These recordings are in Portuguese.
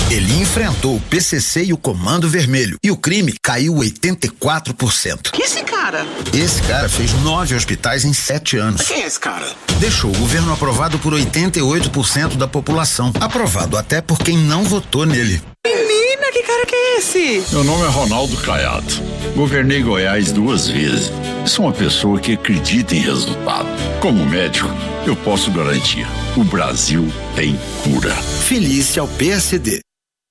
Ele enfrentou o PCC e o Comando Vermelho e o crime caiu 84%. Que esse cara? Esse cara fez 9 hospitais em 7 anos. Quem é esse cara? Deixou o governo aprovado por 88% da população. Aprovado até por quem não votou nele. Menina, que cara que é esse? Meu nome é Ronaldo Caiado. Governei Goiás 2 vezes. Sou uma pessoa que acredita em resultado. Como médico, eu posso garantir: o Brasil tem cura. Filie-se ao PSD.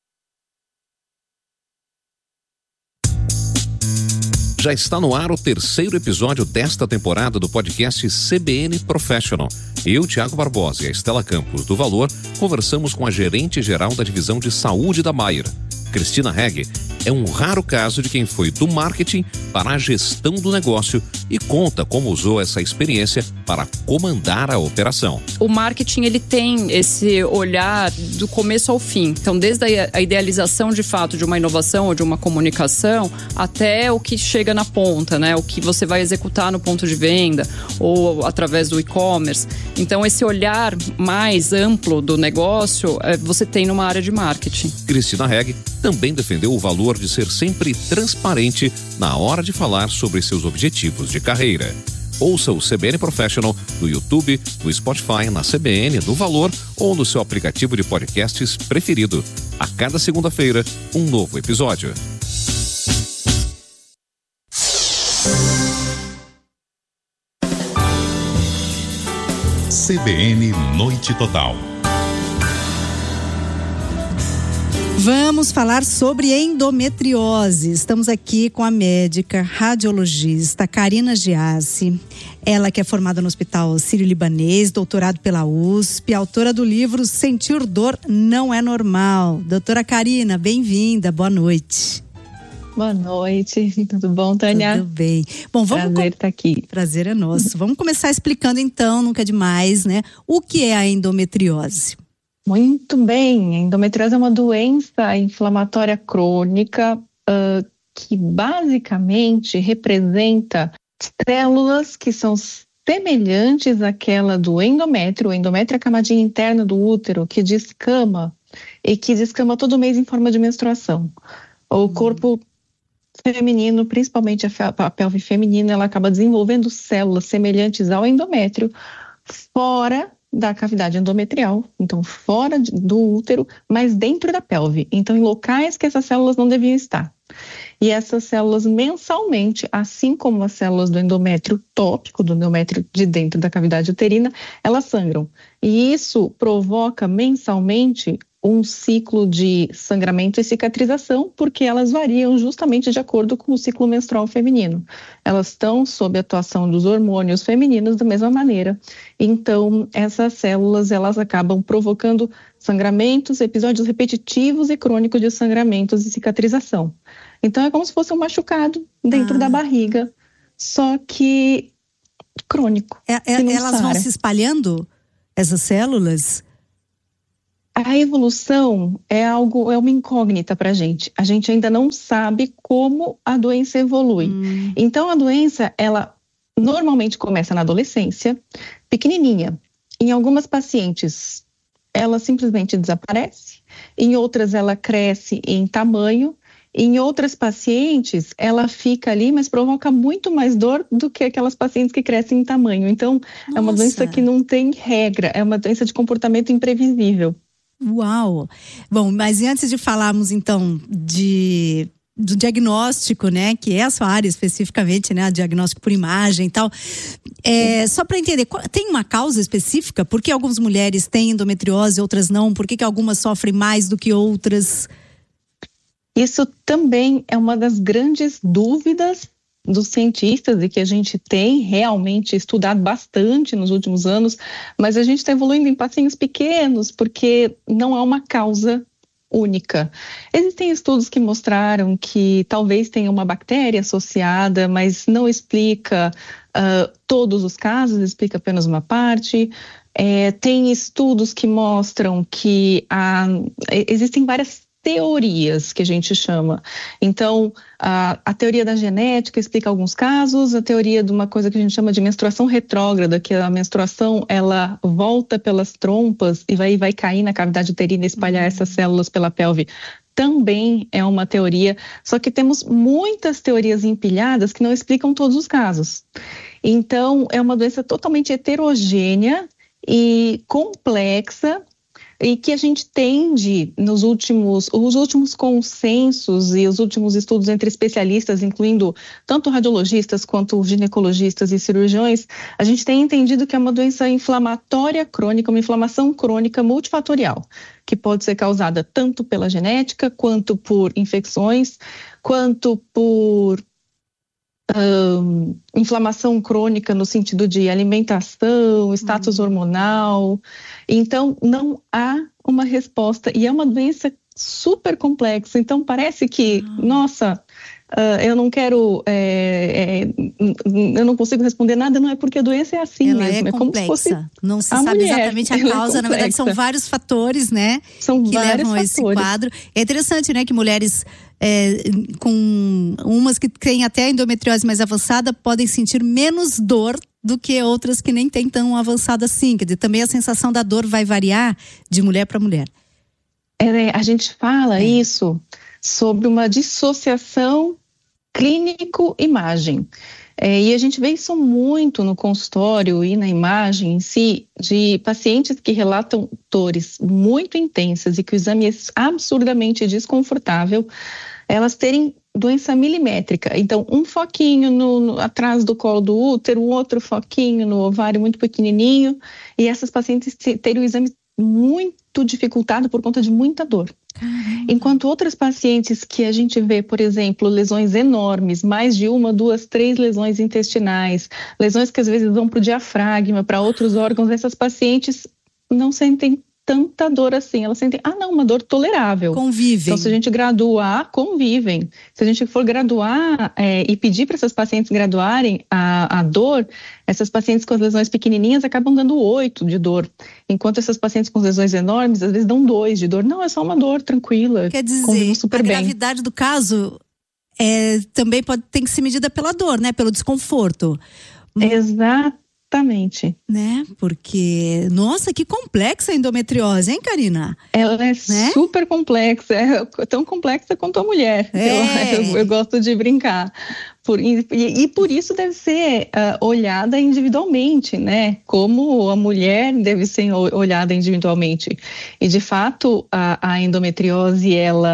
Já está no ar o 3º episódio desta temporada do podcast CBN Professional. Eu, Tiago Barbosa e a Estela Campos do Valor conversamos com a gerente-geral da divisão de saúde da Maier. Cristina Regge é um raro caso de quem foi do marketing para a gestão do negócio e conta como usou essa experiência para comandar a operação. O marketing, ele tem esse olhar do começo ao fim. Então, desde a idealização de fato de uma inovação ou de uma comunicação até o que chega na ponta, né? O que você vai executar no ponto de venda ou através do e-commerce. Então, esse olhar mais amplo do negócio você tem numa área de marketing. Cristina Regge também defendeu o valor de ser sempre transparente na hora de falar sobre seus objetivos de carreira. Ouça o CBN Professional no YouTube, no Spotify, na CBN, no Valor ou no seu aplicativo de podcasts preferido. A cada segunda-feira, um novo episódio. CBN Noite Total. Vamos falar sobre endometriose. Estamos aqui com a médica radiologista Karina Giassi. Ela que é formada no Hospital Sírio-Libanês, doutorado pela USP, autora do livro Sentir Dor Não é Normal. Doutora Karina, bem-vinda, boa noite. Boa noite, tudo bom, Tânia? Tudo bem. Bom, vamos Prazer estar aqui. Prazer é nosso. Vamos começar explicando então, nunca é demais, né? O que é a endometriose? Muito bem, a endometriose é uma doença inflamatória crônica que basicamente representa células que são semelhantes àquela do endométrio. O endométrio é a camadinha interna do útero que descama e que descama todo mês em forma de menstruação. O corpo feminino, principalmente a pelve feminina, ela acaba desenvolvendo células semelhantes ao endométrio fora da cavidade endometrial, então fora do útero, mas dentro da pelve, então em locais que essas células não deviam estar. E essas células mensalmente, assim como as células do endométrio tópico, do endométrio de dentro da cavidade uterina, elas sangram. E isso provoca mensalmente um ciclo de sangramento e cicatrização, porque elas variam justamente de acordo com o ciclo menstrual feminino. Elas estão sob a atuação dos hormônios femininos da mesma maneira. Então, essas células, elas acabam provocando sangramentos, episódios repetitivos e crônicos de sangramentos e cicatrização. Então, é como se fosse um machucado dentro da barriga, só que crônico. Elas vão se espalhando, essas células? A evolução é uma incógnita para a gente. A gente ainda não sabe como a doença evolui. Então, a doença, ela normalmente começa na adolescência, pequenininha. Em algumas pacientes, ela simplesmente desaparece. Em outras, ela cresce em tamanho. Em outras pacientes, ela fica ali, mas provoca muito mais dor do que aquelas pacientes que crescem em tamanho. Então, é uma doença que não tem regra. É uma doença de comportamento imprevisível. Uau! Bom, mas antes de falarmos então do diagnóstico, né, que é a sua área especificamente, né, diagnóstico por imagem e tal, só para entender, tem uma causa específica? Por que algumas mulheres têm endometriose e outras não? Por que algumas sofrem mais do que outras? Isso também é uma das grandes dúvidas dos cientistas e que a gente tem realmente estudado bastante nos últimos anos, mas a gente está evoluindo em passinhos pequenos porque não há uma causa única. Existem estudos que mostraram que talvez tenha uma bactéria associada, mas não explica todos os casos, explica apenas uma parte. Tem estudos que mostram que existem várias teorias, que a gente chama. Então, a teoria da genética explica alguns casos, a teoria de uma coisa que a gente chama de menstruação retrógrada, que a menstruação, ela volta pelas trompas e vai cair na cavidade uterina e espalhar essas células pela pelve, também é uma teoria, só que temos muitas teorias empilhadas que não explicam todos os casos. Então, é uma doença totalmente heterogênea e complexa, e que a gente tende, os últimos consensos e os últimos estudos entre especialistas, incluindo tanto radiologistas quanto ginecologistas e cirurgiões, a gente tem entendido que é uma doença inflamatória crônica, uma inflamação crônica multifatorial, que pode ser causada tanto pela genética, quanto por infecções, quanto por inflamação crônica no sentido de alimentação, status hormonal. Então, não há uma resposta. E é uma doença super complexa. Então, parece que, nossa, eu não quero, eu não consigo responder nada, não é porque a doença é assim ela mesmo. É complexa. Como se fosse não se sabe exatamente a causa. Na verdade, são vários fatores, né? Que levam a esse quadro. É interessante, né, que mulheres com umas que têm até a endometriose mais avançada podem sentir menos dor do que outras que nem têm tão avançada assim. Quer dizer, também a sensação da dor vai variar de mulher para mulher. A gente fala isso sobre uma dissociação clínico-imagem. E a gente vê isso muito no consultório e na imagem em si, de pacientes que relatam dores muito intensas e que o exame é absurdamente desconfortável, elas terem doença milimétrica. Então, um foquinho atrás do colo do útero, outro foquinho no ovário muito pequenininho, e essas pacientes terem o exame muito dificultado por conta de muita dor. Enquanto outras pacientes que a gente vê, por exemplo, lesões enormes, mais de 1, 2, 3 lesões intestinais, lesões que às vezes vão para o diafragma, para outros órgãos, essas pacientes não sentem tanta dor assim, elas sentem, uma dor tolerável. Convivem. Então, se a gente graduar, convivem. Se a gente for graduar e pedir para essas pacientes graduarem a dor, essas pacientes com as lesões pequenininhas acabam dando 8 de dor. Enquanto essas pacientes com lesões enormes, às vezes dão 2 de dor. Não, é só uma dor tranquila. Quer dizer, super a bem. gravidade do caso também tem que ser medida pela dor, né? Pelo desconforto. Exatamente. Né? Porque, nossa, que complexa a endometriose, hein, Karina? Ela é super complexa, é tão complexa quanto a mulher. Eu gosto de brincar. E por isso deve ser olhada individualmente, né? Como a mulher deve ser olhada individualmente. E, de fato, a endometriose,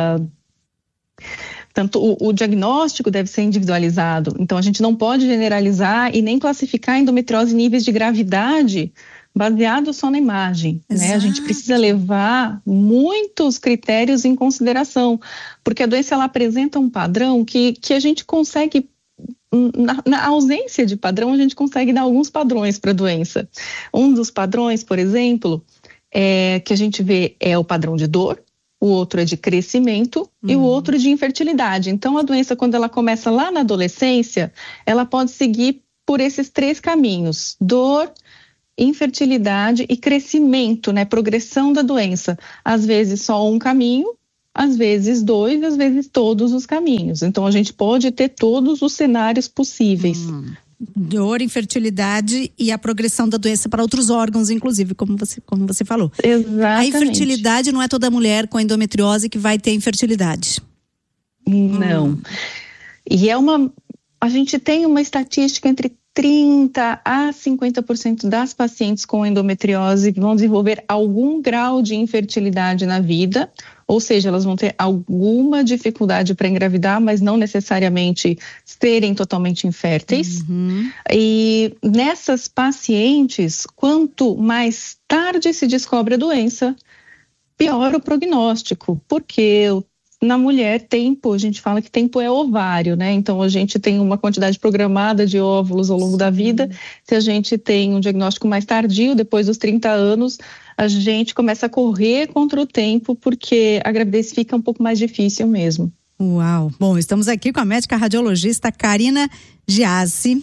tanto o diagnóstico deve ser individualizado. Então, a gente não pode generalizar e nem classificar a endometriose em níveis de gravidade baseado só na imagem, né? A gente precisa levar muitos critérios em consideração, porque a doença ela apresenta um padrão que a gente consegue, na ausência de padrão, a gente consegue dar alguns padrões para a doença. Um dos padrões, por exemplo, que a gente vê é o padrão de dor, o outro é de crescimento e o outro de infertilidade. Então, a doença, quando ela começa lá na adolescência, ela pode seguir por esses 3 caminhos: dor, infertilidade e crescimento, né? Progressão da doença. Às vezes só um caminho, às vezes 2, às vezes todos os caminhos. Então, a gente pode ter todos os cenários possíveis. Dor, infertilidade e a progressão da doença para outros órgãos, inclusive, como você falou. Exatamente. A infertilidade não é toda mulher com endometriose que vai ter infertilidade. Não. E a gente tem uma estatística entre 30% a 50% das pacientes com endometriose vão desenvolver algum grau de infertilidade na vida, ou seja, elas vão ter alguma dificuldade para engravidar, mas não necessariamente serem totalmente inférteis. E nessas pacientes, quanto mais tarde se descobre a doença, pior o prognóstico, porque na mulher, a gente fala que tempo é ovário, né? Então, a gente tem uma quantidade programada de óvulos ao longo da vida. Se a gente tem um diagnóstico mais tardio, depois dos 30 anos, a gente começa a correr contra o tempo, porque a gravidez fica um pouco mais difícil mesmo. Uau! Bom, estamos aqui com a médica radiologista Karina Giassi.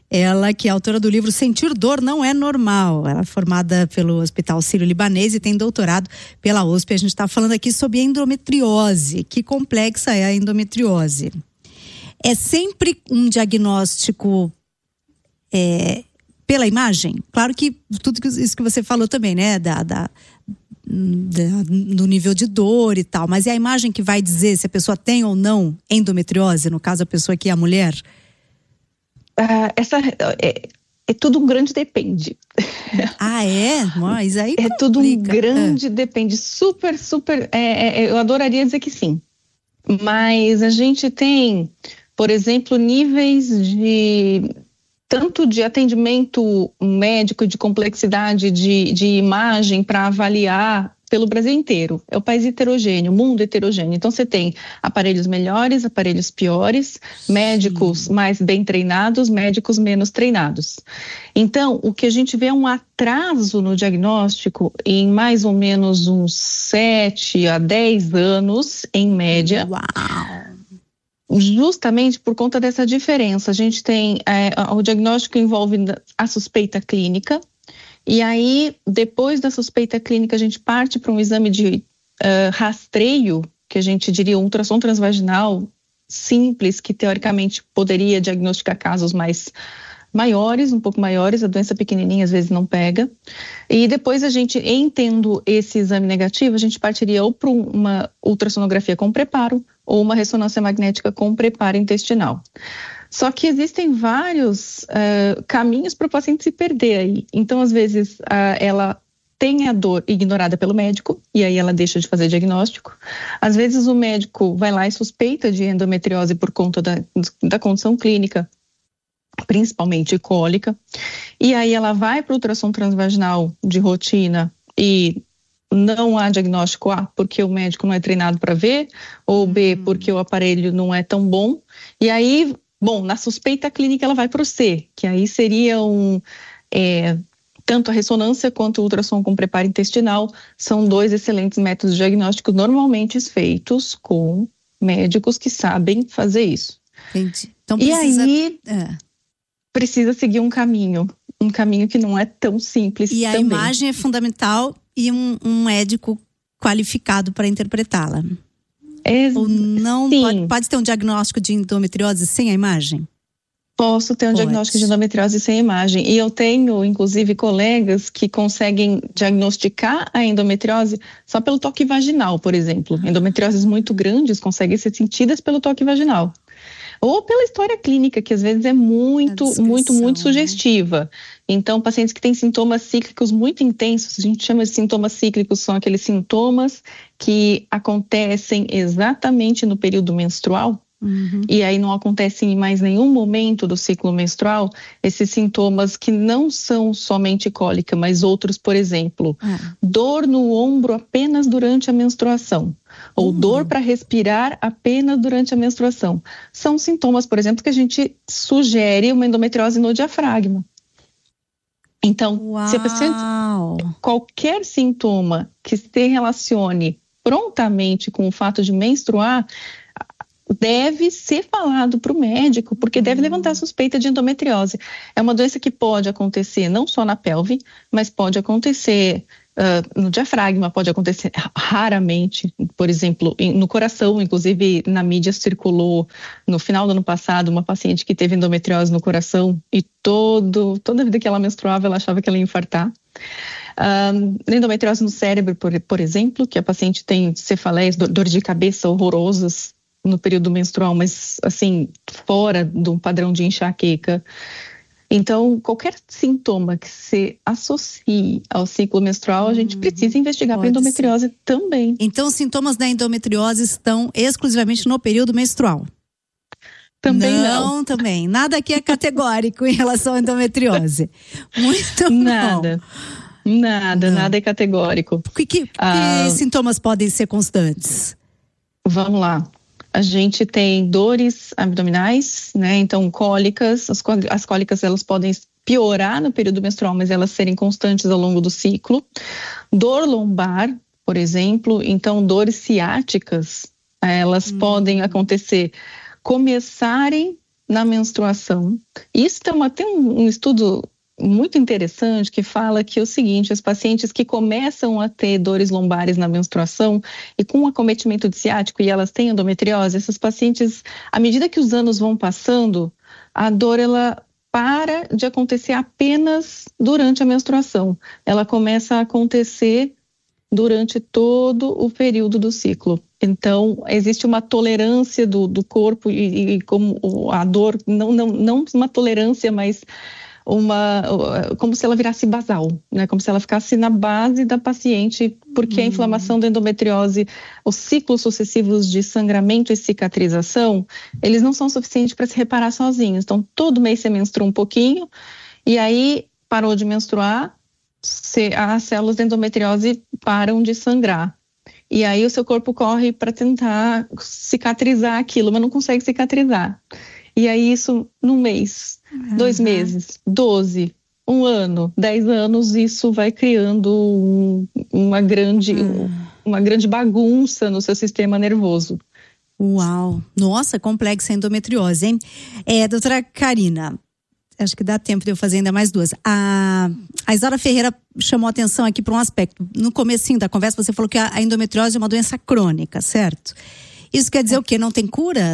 Ela que é autora do livro Sentir Dor Não É Normal. Ela é formada pelo Hospital Sírio-Libanês e tem doutorado pela USP. A gente está falando aqui sobre endometriose. Que complexa é a endometriose? É sempre um diagnóstico pela imagem? Claro que tudo isso que você falou também, né? Do nível de dor e tal. Mas é a imagem que vai dizer se a pessoa tem ou não endometriose? No caso, a pessoa que é a mulher? É tudo um grande depende. Ah, é? Mas aí é tudo um grande depende. Super. Eu adoraria dizer que sim. Mas a gente tem, por exemplo, níveis tanto de atendimento médico, de complexidade de imagem para avaliar pelo Brasil inteiro. É o país heterogêneo, o mundo heterogêneo. Então você tem aparelhos melhores, aparelhos piores, médicos mais bem treinados, médicos menos treinados. Então, o que a gente vê é um atraso no diagnóstico em mais ou menos uns 7 a 10 anos, em média. Uau! Justamente por conta dessa diferença. A gente tem, o diagnóstico envolve a suspeita clínica, e aí, depois da suspeita clínica, a gente parte para um exame de rastreio, que a gente diria um ultrassom transvaginal simples, que teoricamente poderia diagnosticar casos maiores, um pouco maiores, a doença pequenininha às vezes não pega. E depois a gente, tendo esse exame negativo, a gente partiria ou para uma ultrassonografia com preparo ou uma ressonância magnética com preparo intestinal. Só que existem vários caminhos para o paciente se perder aí. Então, às vezes, ela tem a dor ignorada pelo médico e aí ela deixa de fazer diagnóstico. Às vezes, o médico vai lá e suspeita de endometriose por conta da condição clínica, principalmente cólica. E aí ela vai para o ultrassom transvaginal de rotina e não há diagnóstico A, porque o médico não é treinado para ver, ou B, porque o aparelho não é tão bom. E aí... Bom, na suspeita clínica ela vai para o C, que aí seria tanto a ressonância quanto o ultrassom com preparo intestinal são 2 excelentes métodos diagnósticos normalmente feitos com médicos que sabem fazer isso. Entendi. Então precisa seguir um caminho que não é tão simples. E a imagem é fundamental e um médico qualificado para interpretá-la. Ou não pode ter um diagnóstico de endometriose sem a imagem? Posso ter um diagnóstico de endometriose sem imagem. E eu tenho, inclusive, colegas que conseguem diagnosticar a endometriose só pelo toque vaginal, por exemplo. Endometrioses muito grandes conseguem ser sentidas pelo toque vaginal. Ou pela história clínica, que às vezes é muito sugestiva. Então, pacientes que têm sintomas cíclicos muito intensos, a gente chama de sintomas cíclicos, são aqueles sintomas que acontecem exatamente no período menstrual, e aí não acontecem em mais nenhum momento do ciclo menstrual, esses sintomas que não são somente cólica, mas outros, por exemplo, dor no ombro apenas durante a menstruação, ou dor para respirar apenas durante a menstruação. São sintomas, por exemplo, que a gente sugere uma endometriose no diafragma. Então, se a paciente, qualquer sintoma que se relacione prontamente com o fato de menstruar, deve ser falado para o médico, porque deve levantar a suspeita de endometriose. É uma doença que pode acontecer não só na pelve, mas pode acontecer no diafragma, pode acontecer raramente, por exemplo, no coração. Inclusive na mídia circulou no final do ano passado uma paciente que teve endometriose no coração e toda a vida que ela menstruava ela achava que ela ia infartar. Endometriose no cérebro, por exemplo, que a paciente tem cefaleias, dor de cabeça horrorosas no período menstrual, mas assim, fora de um padrão de enxaqueca. Então, qualquer sintoma que se associe ao ciclo menstrual, a gente precisa investigar para endometriose também. Então, os sintomas da endometriose estão exclusivamente no período menstrual? Também não. Também. Nada aqui é categórico em relação à endometriose. Muito nada. Nada é categórico. Que sintomas podem ser constantes? Vamos lá. A gente tem dores abdominais, né? Então, cólicas. As cólicas, elas podem piorar no período menstrual, mas elas serem constantes ao longo do ciclo. Dor lombar, por exemplo. Então, dores ciáticas, elas podem acontecer, começarem na menstruação. Isso tem um estudo muito interessante que fala que é o seguinte: as pacientes que começam a ter dores lombares na menstruação e com acometimento de ciático e elas têm endometriose, essas pacientes, à medida que os anos vão passando, a dor ela para de acontecer apenas durante a menstruação. Ela começa a acontecer durante todo o período do ciclo. Então, existe uma tolerância do corpo e como a dor, não uma tolerância, mas como se ela virasse basal, né? Como se ela ficasse na base da paciente, porque a inflamação da endometriose, os ciclos sucessivos de sangramento e cicatrização, eles não são suficientes para se reparar sozinhos. Então, todo mês você menstrua um pouquinho, e aí parou de menstruar, as células da endometriose param de sangrar. E aí o seu corpo corre para tentar cicatrizar aquilo, mas não consegue cicatrizar. E aí isso num mês, 2 meses, 12, 1 ano, 10 anos, isso vai criando uma grande bagunça no seu sistema nervoso. Uau! Nossa, complexa a endometriose, hein? Doutora Karina, acho que dá tempo de eu fazer ainda mais 2. A Isaura Ferreira chamou atenção aqui para um aspecto. No comecinho da conversa você falou que a endometriose é uma doença crônica, certo? Isso quer dizer o quê? Não tem cura?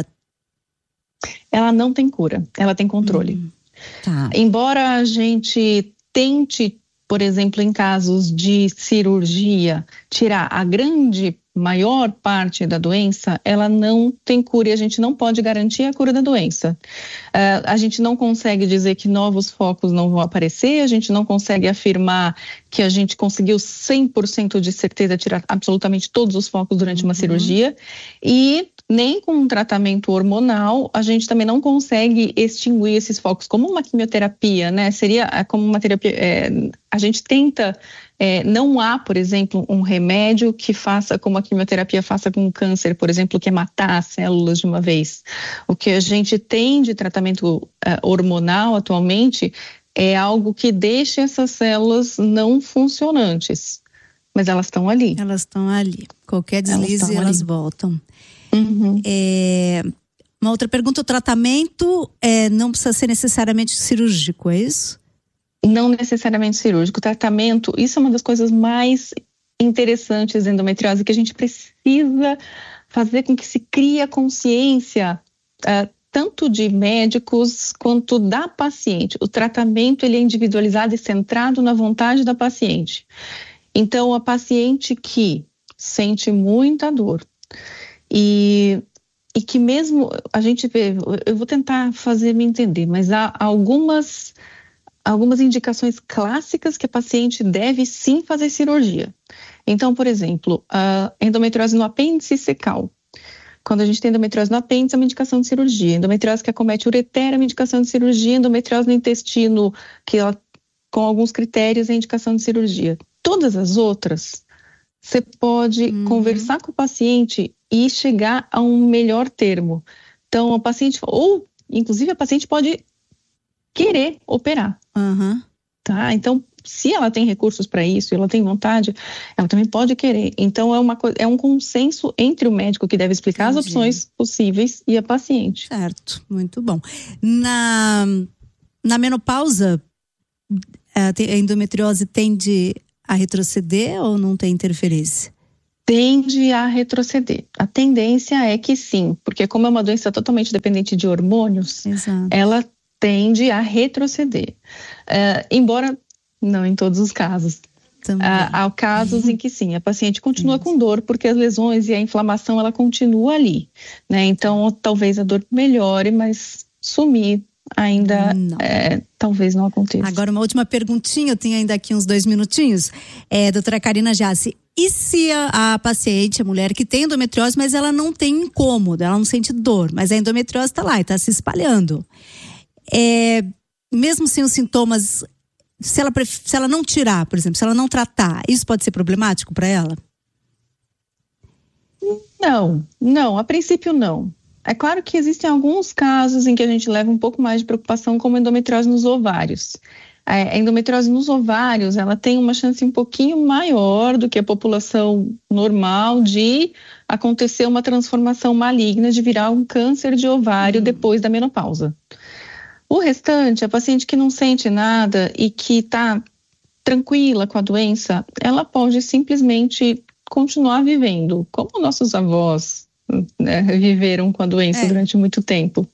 Ela não tem cura, ela tem controle. Tá. Embora a gente tente, por exemplo, em casos de cirurgia, tirar a maior parte da doença, ela não tem cura e a gente não pode garantir a cura da doença. A gente não consegue dizer que novos focos não vão aparecer, a gente não consegue afirmar que a gente conseguiu 100% de certeza tirar absolutamente todos os focos durante uma cirurgia, e nem com um tratamento hormonal a gente também não consegue extinguir esses focos, como uma quimioterapia, né? Seria como uma terapia, a gente tenta... não há, por exemplo, um remédio que faça como a quimioterapia faça com o câncer, por exemplo, que é matar as células de uma vez. O que a gente tem de tratamento hormonal atualmente é algo que deixa essas células não funcionantes, mas elas estão ali. Elas estão ali. Qualquer deslize, elas voltam. Uma outra pergunta: o tratamento não precisa ser necessariamente cirúrgico, é isso? Não necessariamente cirúrgico. O tratamento, isso é uma das coisas mais interessantes da endometriose, que a gente precisa fazer com que se crie a consciência, tanto de médicos quanto da paciente. O tratamento ele é individualizado e centrado na vontade da paciente. Então, a paciente que sente muita dor e que mesmo a gente vê, eu vou tentar fazer me entender, mas há algumas indicações clássicas que a paciente deve sim fazer cirurgia. Então, por exemplo, a endometriose no apêndice cecal. Quando a gente tem endometriose no apêndice, é uma indicação de cirurgia. Endometriose que acomete o ureter é uma indicação de cirurgia. Endometriose no intestino, que ela, com alguns critérios, é indicação de cirurgia. Todas as outras, você pode conversar com o paciente e chegar a um melhor termo. Então, a paciente, ou inclusive a paciente pode querer operar. Tá? Então, se ela tem recursos para isso, ela tem vontade, ela também pode querer. Então, é um consenso entre o médico que deve explicar as opções possíveis e a paciente. Certo, muito bom. Na menopausa, a endometriose tende a retroceder ou não tem interferência? Tende a retroceder. A tendência é que sim, porque como é uma doença totalmente dependente de hormônios, ela tende a retroceder. Embora não em todos os casos. Há casos em que sim, a paciente continua com dor, porque as lesões e a inflamação ela continua ali, né? Então talvez a dor melhore, mas sumir ainda talvez não aconteça. Agora uma última perguntinha, eu tenho ainda aqui uns 2 minutinhos. Doutora Karina Giassi, e se a paciente, a mulher que tem endometriose, mas ela não tem incômodo, ela não sente dor, mas a endometriose está lá e está se espalhando? Mesmo sem os sintomas, se ela não tirar, por exemplo, se ela não tratar, isso pode ser problemático para ela? Não, a princípio não. É claro que existem alguns casos em que a gente leva um pouco mais de preocupação, como endometriose nos ovários. A endometriose nos ovários, ela tem uma chance um pouquinho maior do que a população normal de acontecer uma transformação maligna, de virar um câncer de ovário depois da menopausa. O restante, a paciente que não sente nada e que está tranquila com a doença, ela pode simplesmente continuar vivendo, como nossos avós, né, viveram com a doença durante muito tempo.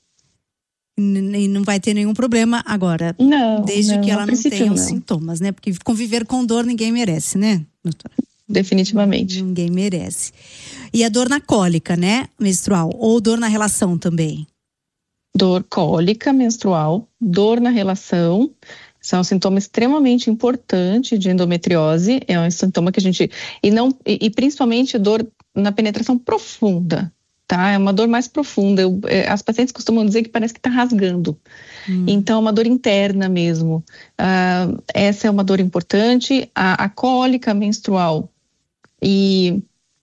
E não vai ter nenhum problema agora. Desde que ela não tenha os sintomas, né? Porque conviver com dor ninguém merece, né, doutora? Definitivamente. Ninguém merece. E a dor na cólica, né, menstrual? Ou dor na relação também? Dor cólica menstrual, dor na relação, são um sintoma extremamente importante de endometriose. É um sintoma que a gente... E principalmente dor na penetração profunda. Tá? É uma dor mais profunda. As pacientes costumam dizer que parece que está rasgando. Então, é uma dor interna mesmo. Essa é uma dor importante. A cólica menstrual e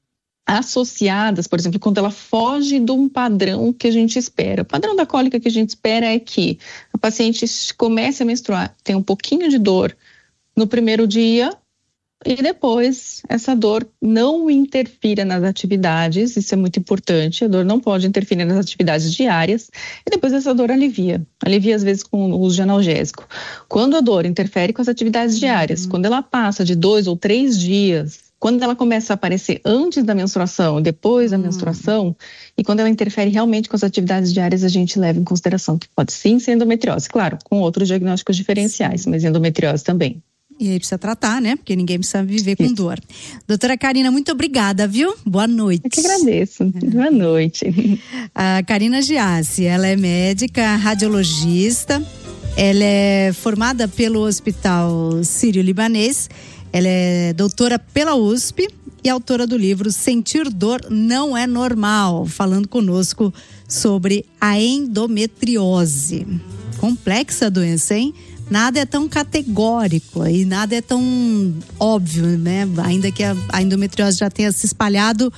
associadas, por exemplo, quando ela foge de um padrão que a gente espera. O padrão da cólica que a gente espera é que a paciente comece a menstruar, tem um pouquinho de dor no primeiro dia, e depois essa dor não interfira nas atividades, isso é muito importante, a dor não pode interferir nas atividades diárias, e depois essa dor alivia às vezes com o uso de analgésico. Quando a dor interfere com as atividades diárias, quando ela passa de 2 ou 3 dias, quando ela começa a aparecer antes da menstruação e depois da menstruação, e quando ela interfere realmente com as atividades diárias, a gente leva em consideração que pode sim ser endometriose, claro, com outros diagnósticos diferenciais, mas endometriose também. E aí precisa tratar, né? Porque ninguém precisa viver com dor. Doutora Karina, muito obrigada, viu? Boa noite. Eu que agradeço. Boa noite. A Karina Giassi, ela é médica, radiologista, ela é formada pelo Hospital Sírio-Libanês, ela é doutora pela USP e autora do livro Sentir Dor Não é Normal, falando conosco sobre a endometriose. Complexa a doença, hein? Nada é tão categórico e nada é tão óbvio, né? Ainda que a endometriose já tenha se espalhado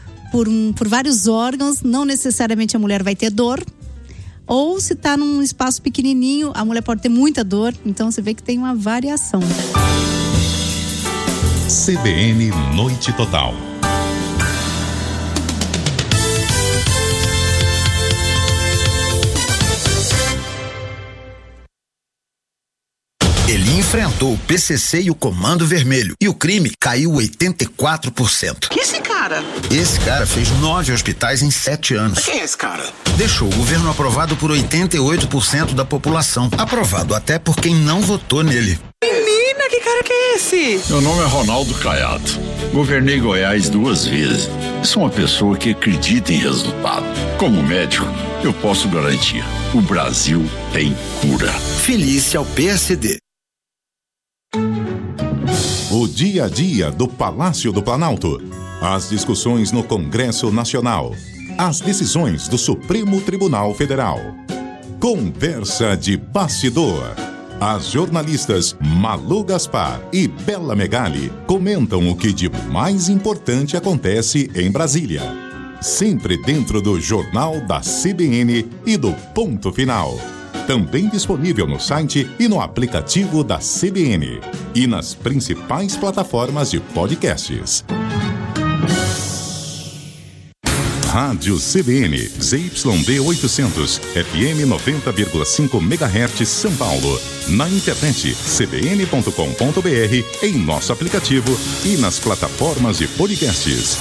por vários órgãos, não necessariamente a mulher vai ter dor. Ou se está num espaço pequenininho, a mulher pode ter muita dor. Então você vê que tem uma variação. CBN Noite Total. Ele enfrentou o PCC e o Comando Vermelho e o crime caiu 84%. Que esse cara? Esse cara fez 9 hospitais em 7 anos. Quem é esse cara? Deixou o governo aprovado por 88% da população. Aprovado até por quem não votou nele. Menina, que cara que é esse? Meu nome é Ronaldo Caiado. Governei Goiás 2 vezes. Sou uma pessoa que acredita em resultado. Como médico, eu posso garantir: o Brasil tem cura. Felice ao PSD. O dia a dia do Palácio do Planalto. As discussões no Congresso Nacional. As decisões do Supremo Tribunal Federal. Conversa de bastidor. As jornalistas Malu Gaspar e Bela Megali comentam o que de mais importante acontece em Brasília. Sempre dentro do Jornal da CBN e do Ponto Final. Também disponível no site e no aplicativo da CBN. E nas principais plataformas de podcasts. Rádio CBN, ZYD 800, FM 90,5 MHz, São Paulo. Na internet, cbn.com.br, em nosso aplicativo e nas plataformas de podcasts.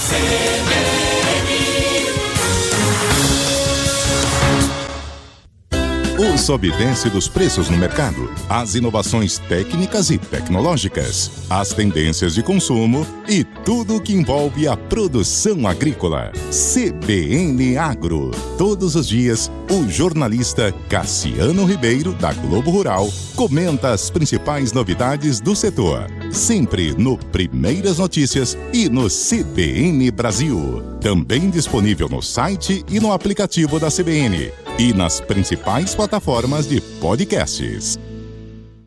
O sobe e desce dos preços no mercado, as inovações técnicas e tecnológicas, as tendências de consumo e tudo o que envolve a produção agrícola. CBN Agro. Todos os dias, o jornalista Cassiano Ribeiro, da Globo Rural, comenta as principais novidades do setor. Sempre no Primeiras Notícias e no CBN Brasil. Também disponível no site e no aplicativo da CBN. E nas principais plataformas de podcasts.